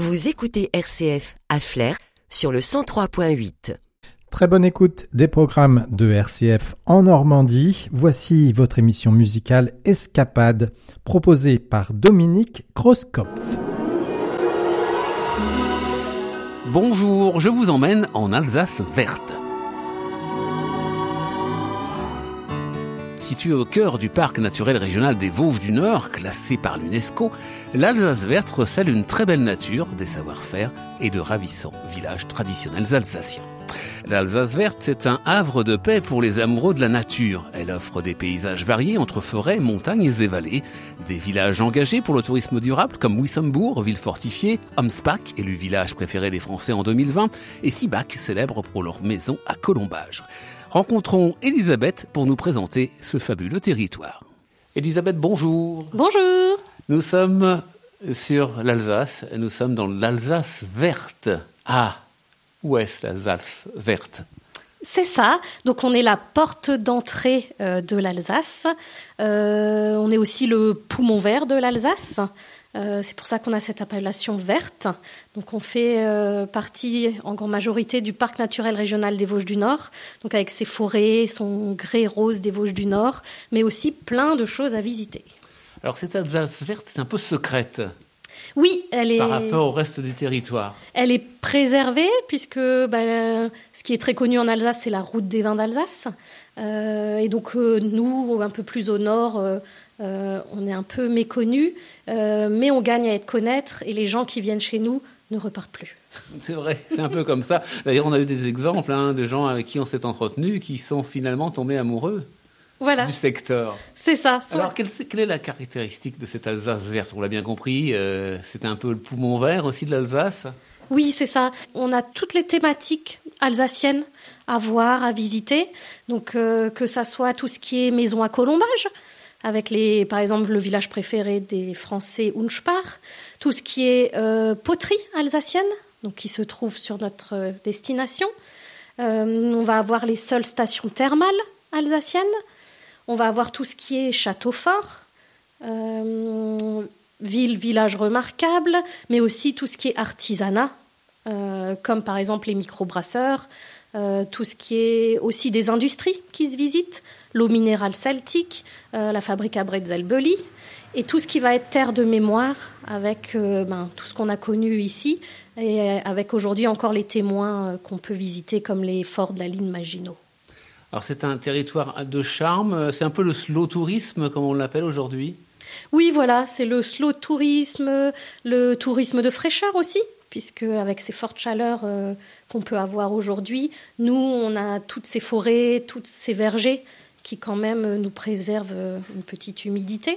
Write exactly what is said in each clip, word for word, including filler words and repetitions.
Vous écoutez R C F à Flers sur le cent trois point huit. Très bonne écoute des programmes de R C F en Normandie. Voici votre émission musicale Escapade, proposée par Dominique Grosskopf. Bonjour, je vous emmène en Alsace verte. Située au cœur du parc naturel régional des Vosges du Nord, classé par l'UNESCO, l'Alsace verte recèle une très belle nature, des savoir-faire et de ravissants villages traditionnels alsaciens. L'Alsace verte, c'est un havre de paix pour les amoureux de la nature. Elle offre des paysages variés entre forêts, montagnes et vallées, des villages engagés pour le tourisme durable comme Wissembourg, ville fortifiée, Homspach, élu village préféré des Français en deux mille vingt, et Sibach, célèbre pour leur maison à colombage. Rencontrons Elisabeth pour nous présenter ce fabuleux territoire. Elisabeth, bonjour. Bonjour. Nous sommes sur l'Alsace, nous sommes dans l'Alsace verte. Ah, où est-ce l'Alsace verte ? C'est ça, donc on est la porte d'entrée euh, de l'Alsace. Euh, on est aussi le poumon vert de l'Alsace. Euh, c'est pour ça qu'on a cette appellation verte. Donc on fait euh, partie en grande majorité du parc naturel régional des Vosges du Nord, donc avec ses forêts, son grès rose des Vosges du Nord, mais aussi plein de choses à visiter. Alors cette Alsace verte, c'est un peu secrète. Oui, elle est... Par rapport au reste du territoire. Elle est préservée, puisque bah, ce qui est très connu en Alsace, c'est la route des vins d'Alsace. Euh, et donc euh, nous, un peu plus au nord, euh, euh, on est un peu méconnus, euh, mais on gagne à être connaître, et les gens qui viennent chez nous ne repartent plus. C'est vrai, c'est un peu comme ça. D'ailleurs, on a eu des exemples hein, de gens avec qui on s'est entretenu, qui sont finalement tombés amoureux. Voilà. Du secteur. C'est ça. Alors, quelle, quelle est la caractéristique de cette Alsace verte ? On l'a bien compris, euh, c'est un peu le poumon vert aussi de l'Alsace. Oui, c'est ça. On a toutes les thématiques alsaciennes à voir, à visiter. Donc, euh, que ça soit tout ce qui est maison à colombage, avec les, par exemple le village préféré des Français, Unspach, tout ce qui est euh, poterie alsacienne, donc qui se trouve sur notre destination. Euh, on va avoir les seules stations thermales alsaciennes. On va avoir tout ce qui est château fort, euh, ville, village remarquable, mais aussi tout ce qui est artisanat, euh, comme par exemple les microbrasseurs, euh, tout ce qui est aussi des industries qui se visitent, l'eau minérale celtique, euh, la fabrique à Bretzelbeli, et tout ce qui va être terre de mémoire avec euh, ben, tout ce qu'on a connu ici, et avec aujourd'hui encore les témoins euh, qu'on peut visiter comme les forts de la ligne Maginot. Alors c'est un territoire de charme, c'est un peu le slow tourisme comme on l'appelle aujourd'hui. Oui, voilà, c'est le slow tourisme, le tourisme de fraîcheur aussi, puisque avec ces fortes chaleurs euh, qu'on peut avoir aujourd'hui, nous on a toutes ces forêts, toutes ces vergers qui quand même nous préservent une petite humidité.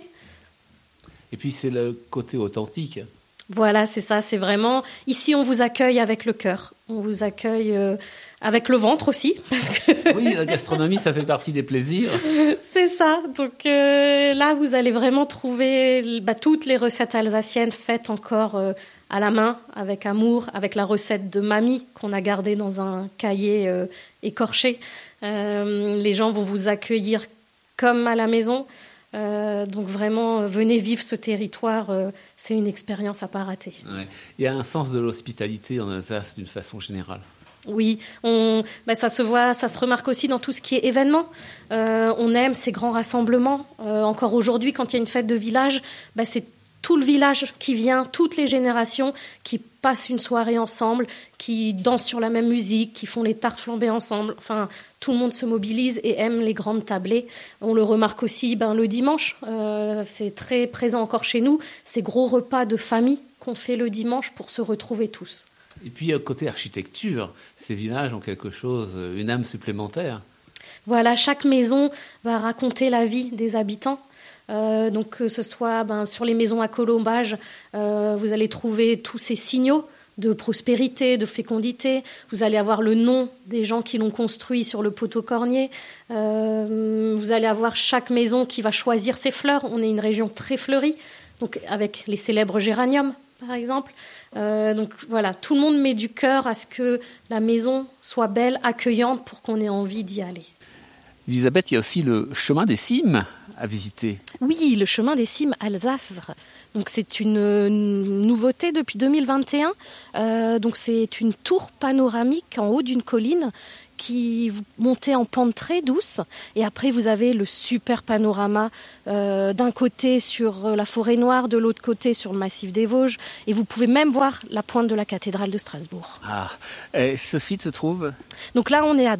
Et puis c'est le côté authentique. Voilà, c'est ça, c'est vraiment... Ici, on vous accueille avec le cœur. On vous accueille euh, avec le ventre aussi. Parce que... Oui, la gastronomie, ça fait partie des plaisirs. C'est ça. Donc euh, là, vous allez vraiment trouver bah, toutes les recettes alsaciennes faites encore euh, à la main, avec amour, avec la recette de mamie qu'on a gardée dans un cahier euh, écorché. Euh, les gens vont vous accueillir comme à la maison. Euh, donc vraiment, venez vivre ce territoire, euh, c'est une expérience à pas rater. Ouais. Il y a un sens de l'hospitalité en Alsace d'une façon générale. Oui, on, ben ça se voit, ça se remarque aussi dans tout ce qui est événements. Euh, on aime ces grands rassemblements. Euh, encore aujourd'hui, quand il y a une fête de village, ben c'est tout le village qui vient, toutes les générations qui passent une soirée ensemble, qui dansent sur la même musique, qui font les tartes flambées ensemble. Enfin, tout le monde se mobilise et aime les grandes tablées. On le remarque aussi ben, le dimanche. Euh, c'est très présent encore chez nous, ces gros repas de famille qu'on fait le dimanche pour se retrouver tous. Et puis, côté architecture, ces villages ont quelque chose, une âme supplémentaire. Voilà, chaque maison va raconter la vie des habitants. Euh, donc que ce soit ben, sur les maisons à colombage, euh, vous allez trouver tous ces signaux de prospérité, de fécondité. Vous allez avoir le nom des gens qui l'ont construit sur le poteau cornier. Euh, vous allez avoir chaque maison qui va choisir ses fleurs. On est une région très fleurie, donc avec les célèbres géraniums, par exemple. Euh, donc voilà, tout le monde met du cœur à ce que la maison soit belle, accueillante, pour qu'on ait envie d'y aller. Elisabeth, il y a aussi le chemin des cimes à visiter. Oui, le chemin des cimes Alsace. Donc c'est une, une nouveauté depuis deux mille vingt et un. Euh, donc c'est une tour panoramique en haut d'une colline qui vous montez en pente très douce, et après vous avez le super panorama euh, d'un côté sur la forêt noire, de l'autre côté sur le massif des Vosges, et vous pouvez même voir la pointe de la cathédrale de Strasbourg. Ah, et ce site se trouve ? Donc là on est à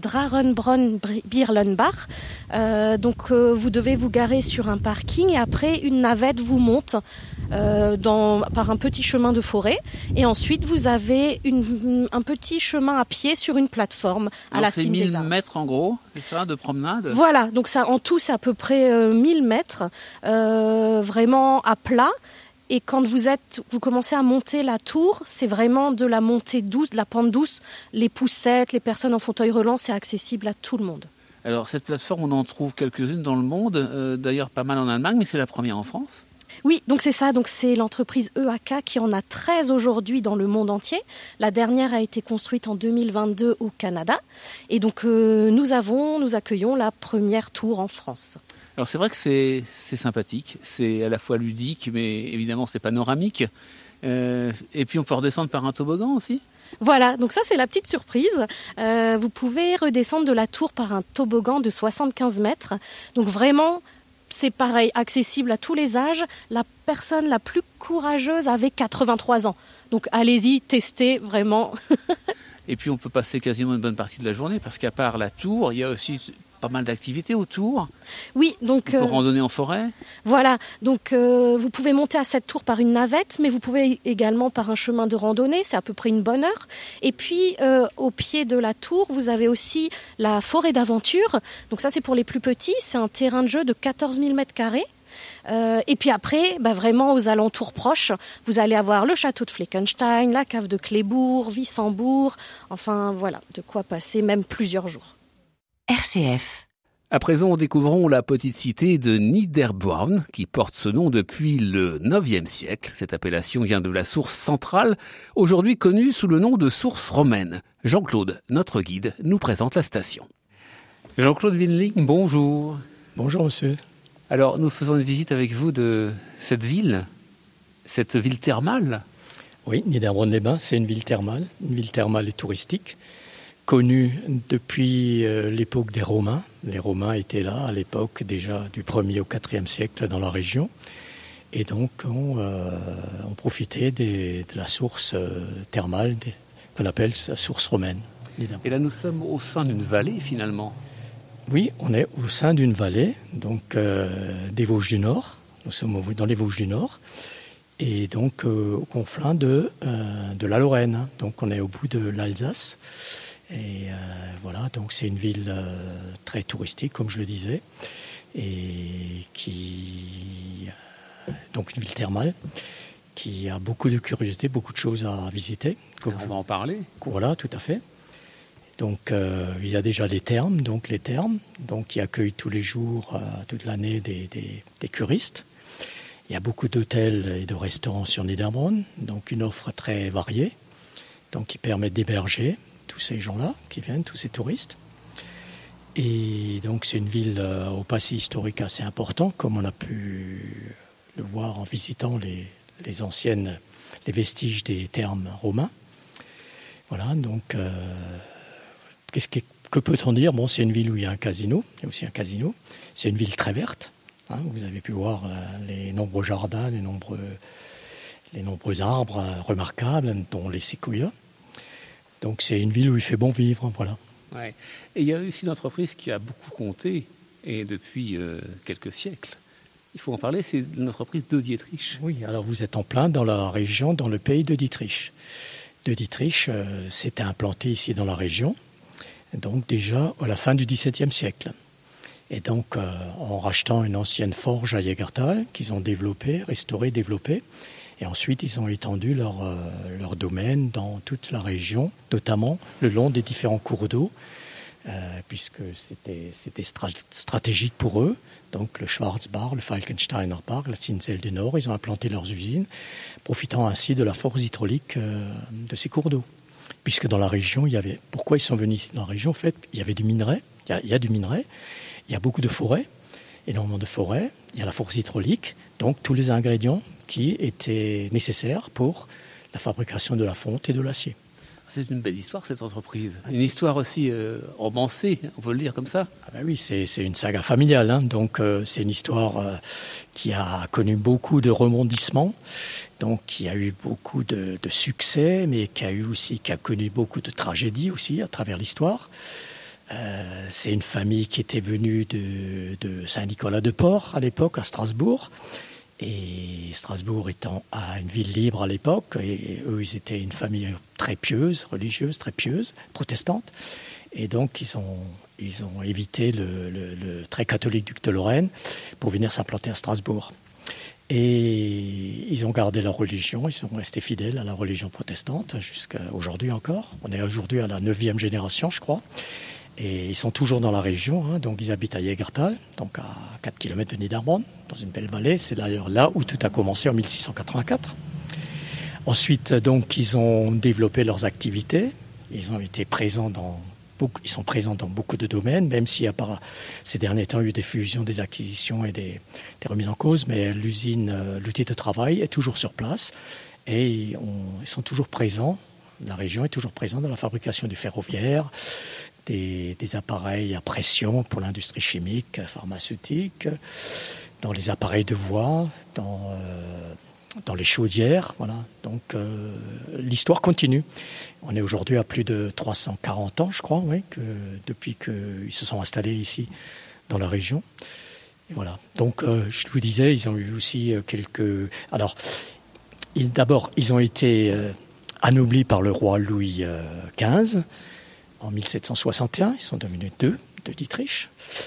Drarenbronn-Birlenbach, euh, donc euh, vous devez vous garer sur un parking, et après une navette vous monte euh, dans, par un petit chemin de forêt, et ensuite vous avez une, un petit chemin à pied sur une plateforme à Alors, la c'est cime mille des arbres. mètres en gros, c'est ça, de promenade ? Voilà, donc ça, en tout, c'est à peu près euh, mille mètres, euh, vraiment à plat. Et quand vous êtes, vous commencez à monter la tour, c'est vraiment de la montée douce, de la pente douce. Les poussettes, les personnes en fauteuil roulant, c'est accessible à tout le monde. Alors cette plateforme, on en trouve quelques-unes dans le monde, euh, d'ailleurs pas mal en Allemagne, mais c'est la première en France. Oui, donc c'est ça. Donc c'est l'entreprise E A K qui en a treize aujourd'hui dans le monde entier. La dernière a été construite en deux mille vingt-deux au Canada. Et donc euh, nous avons, nous accueillons la première tour en France. Alors c'est vrai que c'est, c'est sympathique, c'est à la fois ludique, mais évidemment c'est panoramique. Euh, et puis on peut redescendre par un toboggan aussi. Voilà, donc ça c'est la petite surprise. Euh, vous pouvez redescendre de la tour par un toboggan de soixante-quinze mètres. Donc vraiment, c'est pareil, accessible à tous les âges. La personne la plus courageuse avait quatre-vingt-trois ans. Donc allez-y, testez vraiment. Et puis on peut passer quasiment une bonne partie de la journée, parce qu'à part la tour, il y a aussi pas mal d'activités autour. Oui, donc... On peut euh, randonner en forêt. Voilà, donc euh, vous pouvez monter à cette tour par une navette, mais vous pouvez également par un chemin de randonnée, c'est à peu près une bonne heure. Et puis euh, au pied de la tour, vous avez aussi la forêt d'aventure. Donc ça c'est pour les plus petits, c'est un terrain de jeu de quatorze mille mètres carrés. Euh, et puis après, bah vraiment aux alentours proches, vous allez avoir le château de Fleckenstein, la cave de Clébourg, Wissembourg, enfin voilà, de quoi passer même plusieurs jours. R C F. À présent, découvrons la petite cité de Niederborn, qui porte ce nom depuis le neuvième siècle. Cette appellation vient de la source centrale, aujourd'hui connue sous le nom de source romaine. Jean-Claude, notre guide, nous présente la station. Jean-Claude Winling, bonjour. Bonjour monsieur. Alors, nous faisons une visite avec vous de cette ville, cette ville thermale. Oui, Niederbronn-les-Bains, c'est une ville thermale, une ville thermale et touristique, connue depuis euh, l'époque des Romains. Les Romains étaient là à l'époque déjà du premier au quatrième siècle dans la région. Et donc, on, euh, on profitait des, de la source euh, thermale des, qu'on appelle la source romaine. Et là, nous sommes au sein d'une vallée, finalement. Oui, on est au sein d'une vallée, donc euh, des Vosges du Nord. Nous sommes dans les Vosges du Nord. Et donc, euh, au conflent de, euh, de la Lorraine. Donc, on est au bout de l'Alsace. Et euh, voilà, donc c'est une ville euh, très touristique, comme je le disais, et qui, euh, donc une ville thermale, qui a beaucoup de curiosités, beaucoup de choses à visiter. Comme on va en parler. Voilà, tout à fait. Donc euh, il y a déjà les thermes, donc les thermes, donc qui accueillent tous les jours, euh, toute l'année des, des, des curistes. Il y a beaucoup d'hôtels et de restaurants sur Niederbronn, donc une offre très variée, donc qui permet d'héberger tous ces gens-là qui viennent, tous ces touristes. Et donc c'est une ville euh, au passé historique assez important, comme on a pu le voir en visitant les, les anciennes, les vestiges des thermes romains. Voilà, donc euh, qu'est-ce que, que peut-on dire ? Bon, c'est une ville où il y a un casino, il y a aussi un casino. C'est une ville très verte. Hein, vous avez pu voir euh, les nombreux jardins, les nombreux, les nombreux arbres euh, remarquables, dont les séquoias. Donc c'est une ville où il fait bon vivre, voilà. Ouais. Et il y a aussi une entreprise qui a beaucoup compté, et depuis euh, quelques siècles. Il faut en parler, c'est l'entreprise de Dietrich. Oui, alors vous êtes en plein dans la région, dans le pays de Dietrich. De Dietrich euh, s'était implanté ici dans la région, donc déjà à la fin du dix-septième siècle. Et donc euh, en rachetant une ancienne forge à Jägertal, qu'ils ont développée, restaurée, développée. Et ensuite, ils ont étendu leur, euh, leur domaine dans toute la région, notamment le long des différents cours d'eau, euh, puisque c'était, c'était stra- stratégique pour eux. Donc le Schwarzbach, le Falkensteiner Bach, la Zinsel du Nord, ils ont implanté leurs usines, profitant ainsi de la force hydraulique euh, de ces cours d'eau. Puisque dans la région, il y avait... Pourquoi ils sont venus ici dans la région ? En fait, il y avait du minerai, il y a, il y a du minerai. il y a beaucoup de forêts, énormément de forêts. Il y a la force hydraulique, donc tous les ingrédients qui étaient nécessaires pour la fabrication de la fonte et de l'acier. C'est une belle histoire, cette entreprise. Une histoire aussi euh, romancée, on peut le dire comme ça. Ah ben oui, c'est, c'est une saga familiale. Hein. Donc, euh, c'est une histoire euh, qui a connu beaucoup de rebondissements, donc qui a eu beaucoup de, de succès, mais qui a eu aussi, qui a connu beaucoup de tragédies aussi à travers l'histoire. Euh, c'est une famille qui était venue de, de Saint-Nicolas-de-Port à l'époque, à Strasbourg. Et Strasbourg étant à une ville libre à l'époque, et eux, ils étaient une famille très pieuse, religieuse, très pieuse, protestante. Et donc, ils ont, ils ont évité le, le, le très catholique duc de Lorraine pour venir s'implanter à Strasbourg. Et ils ont gardé leur religion, ils sont restés fidèles à la religion protestante jusqu'à aujourd'hui encore. On est aujourd'hui à la neuvième génération, je crois. Et ils sont toujours dans la région, hein, donc ils habitent à Jägertal, donc à quatre kilomètres de Niederbronn, dans une belle vallée. C'est d'ailleurs là où tout a commencé en mille six cent quatre-vingt-quatre. Ensuite, donc, ils ont développé leurs activités. Ils ont été présents dans beaucoup, ils sont présents dans beaucoup de domaines, même s'il y a par ces derniers temps eu des fusions, des acquisitions et des, des remises en cause. Mais l'usine, l'outil de travail est toujours sur place et on, ils sont toujours présents. La région est toujours présente dans la fabrication du ferroviaire. Des, des appareils à pression pour l'industrie chimique, pharmaceutique, dans les appareils de voie, dans, euh, dans les chaudières. Voilà. Donc euh, l'histoire continue. On est aujourd'hui à plus de trois cent quarante ans, je crois, oui, que, depuis qu'ils se sont installés ici dans la région. Et voilà. Donc euh, je vous disais, ils ont eu aussi quelques... Alors, ils, d'abord, ils ont été euh, anoblis par le roi Louis quinze. En mille sept cent soixante et un, ils sont devenus deux de d'Autriche.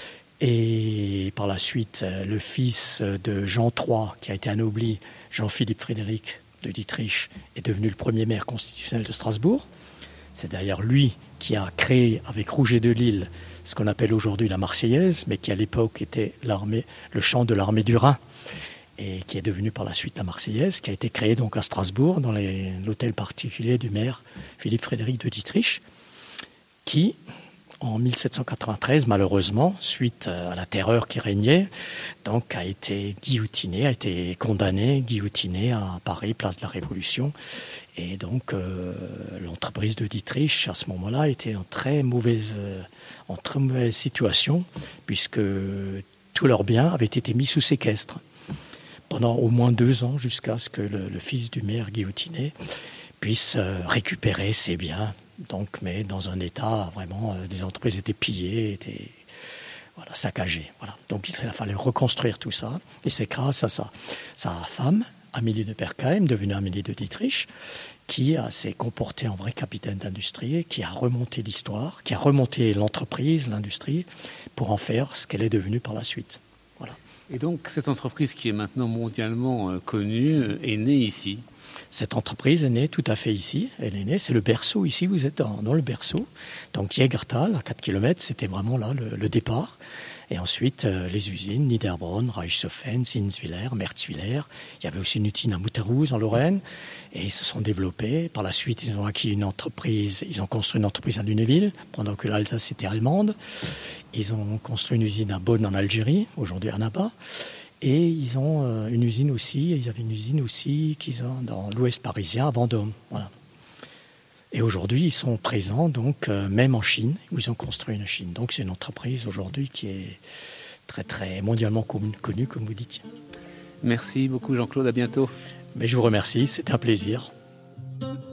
Et par la suite, le fils de Jean trois, qui a été anobli, Jean-Philippe Frédéric de d'Autriche, est devenu le premier maire constitutionnel de Strasbourg. C'est d'ailleurs lui qui a créé, avec Rouget de Lille, ce qu'on appelle aujourd'hui la Marseillaise, mais qui à l'époque était l'armée, le chant de l'armée du Rhin, et qui est devenu par la suite la Marseillaise, qui a été créée donc à Strasbourg, dans les, l'hôtel particulier du maire Philippe Frédéric de d'Autriche, qui, en mille sept cent quatre-vingt-treize, malheureusement, suite à la terreur qui régnait, donc a été guillotiné, a été condamné, guillotiné à Paris, place de la Révolution. Et donc, euh, l'entreprise de d'Autriche, à ce moment-là, était en très mauvaise, euh, en très mauvaise situation, puisque tous leurs biens avaient été mis sous séquestre pendant au moins deux ans, jusqu'à ce que le, le fils du maire guillotiné puisse euh, récupérer ses biens. Donc, mais dans un état vraiment, euh, des entreprises étaient pillées, étaient voilà, saccagées. Voilà. Donc, il a fallu reconstruire tout ça. Et c'est grâce à sa, sa femme, Amélie de Berkheim, devenue Amélie de d'Autriche, qui a, s'est comportée en vrai capitaine d'industrie, qui a remonté l'histoire, qui a remonté l'entreprise, l'industrie, pour en faire ce qu'elle est devenue par la suite. Voilà. Et donc, cette entreprise qui est maintenant mondialement euh, connue euh, est née ici. Cette entreprise est née tout à fait ici. Elle est née, c'est le berceau ici, vous êtes dans, dans le berceau. Donc Jägertal, à quatre kilomètres, c'était vraiment là le, le départ. Et ensuite, euh, les usines, Niederbronn, Reichshofen, Sinswiller, Merzwiller. Il y avait aussi une usine à Mutterhus, en Lorraine. Et ils se sont développés. Par la suite, ils ont acquis une entreprise, ils ont construit une entreprise à Lunéville, pendant que l'Alsace était allemande. Ils ont construit une usine à Bonn, en Algérie, aujourd'hui à Annaba. Et ils ont une usine aussi, ils avaient une usine aussi qu'ils ont dans l'ouest parisien, à Vendôme. Voilà. Et aujourd'hui, ils sont présents, donc, euh, même en Chine, où ils ont construit une Chine. Donc, c'est une entreprise aujourd'hui qui est très, très mondialement connue, comme vous dites. Merci beaucoup, Jean-Claude. À bientôt. Mais je vous remercie, c'était un plaisir.